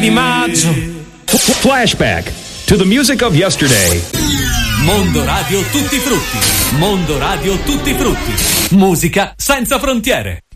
di maggio. Flashback to the music of yesterday. Mondo Radio Tutti Frutti. Mondo Radio Tutti Frutti. Musica senza frontiere.